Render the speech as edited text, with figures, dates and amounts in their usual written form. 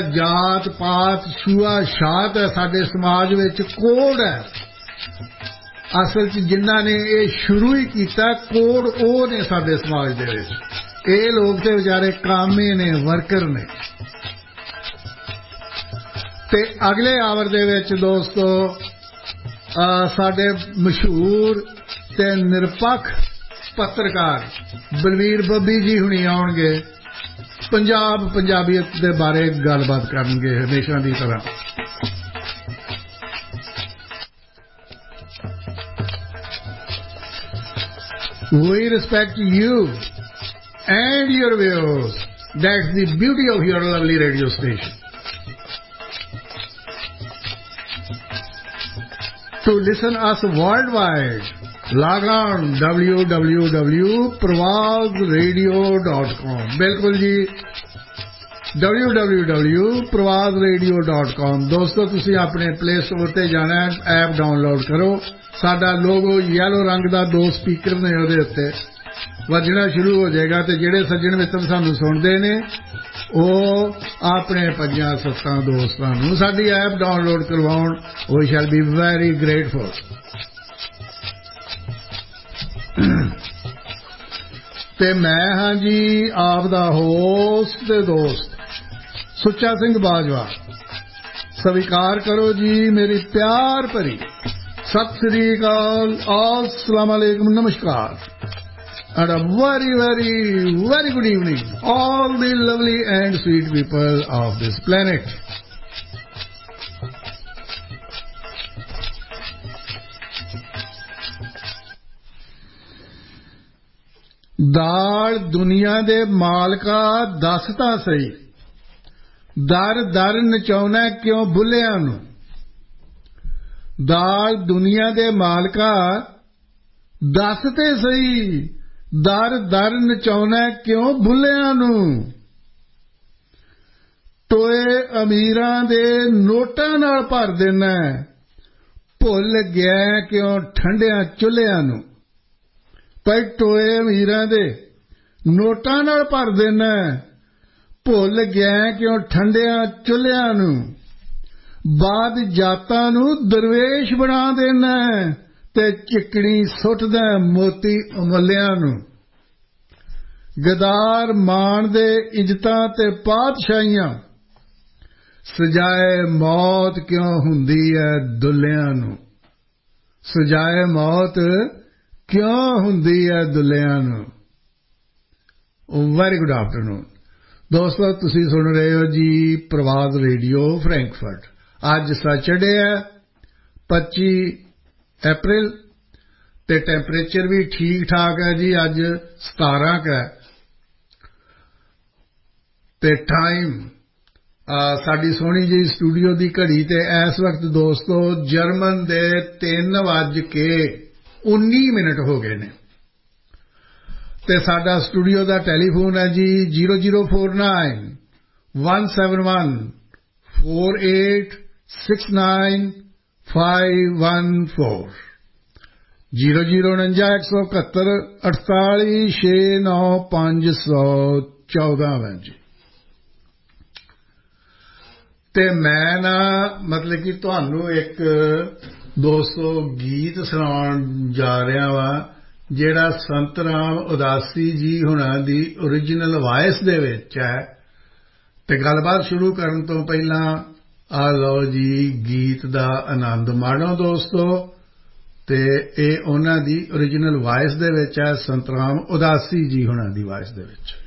जात पात छूआ छात है साडे समाज विच कोड है असल च जिन्हां ने ये शुरू ही कीता कोड ओ ने साडे समाज दे विच ये लोग ते बेचारे कामे ने वर्कर ने ते अगले आवर दे विच दोस्तों साडे मशहूर ते निरपक्ष पत्रकार बलवीर बब्बी जी हुणी आउणगे पंजाब पंजाबीयत के बारे गलबात करेंगे हमेशा की तरह We respect you and your views. That's the beauty of your lovely radio station. To listen us worldwide, log on www.pravazradio.com. बिल्कुल जी www.pravazradio.com. दोस्तों तुसी अपने प्ले स्टोर ते जाना है ऐप डाउनलोड करो साडा लोगो येलो रंग दा 2 स्पीकर ने उहदे उत्ते वजना शुरू हो जाएगा ते जेड़े सज्जन मित्र सानू सुनदे ने ਉਹ ਆਪਣੇ 5-7 ਦੋਸਤਾਂ ਨੂੰ ਸਾਡੀ ਐਪ ਡਾਊਨਲੋਡ ਕਰਵਾਉਣ we shall be very grateful. ਤੇ ਮੈਂ ਹਾਂ ਜੀ ਆਪ ਦਾ ਹੋਸਟ ਤੇ ਦੋਸਤ ਸੁੱਚਾ ਸਿੰਘ ਬਾਜਵਾ ਸਵੀਕਾਰ ਕਰੋ ਜੀ ਮੇਰੀ ਪਿਆਰ ਭਰੀ ਸਤਿ ਸ੍ਰੀ ਅਕਾਲ अस्सलाम वालेकुम नमस्कार and a very very very good evening all the lovely and sweet people of this planet. दाल दुनिया दे मालका दस तां सही दर दर नचाउना क्यों भुल्लियां नूं दाल दुनिया दे मालका दस ते सही दर दर नचाउना क्यों भुल्लियां नूं टोए अमीरां दे नोटां नाल भर देना भुल गया क्यों ठंडियां चुल्हियां नूं पर टोए अमीरां दे नोटां नाल भर देना भुल गया क्यों ठंडियां चुल्हियां नूं बाद जातां नूं दरवेश बना देना ते चिकनी सुटदा मोती उमलियां नूं गदार मान दे इज्जतां ते पातशाहियां सजाए मौत क्यों हुंदी है दुल्लियां नूं सजाए मौत क्यों हुंदी है दुल्लियां नूं. वेरी गुड आफ्टरनून दोस्तों तुसीं सुन रहे हो जी प्रवाद रेडियो फ्रैंकफर्ट. अज सैटरडे है 25 अप्रैल ते टैंपरेचर भी ठीक ठाक है जी अज 17 का ते टाइम साडी सोहनी जी स्टूडियो की घड़ी ते इस वक्त दोस्तों जर्मन दे 3:19 हो गए ने ते साडा स्टूडियो का टैलीफोन है जी 0049 171 4869 514 0049 171 48 69 514 जी. ते मैं ना मतलब कि तुहानू एक दोस्तों गीत सुनाउण जा रहा वा जेड़ा संत राम उदासी जी हुणां दी ओरिजिनल वॉइस दे विच है ते गलबात शुरू करन तो पहला आ लो जी गीत दा आनंद माणो दोस्तों ते ए उन्हां दी ओरिजिनल वॉइस दे विच है संत राम उदासी जी हुणां दी वॉइस दे विच.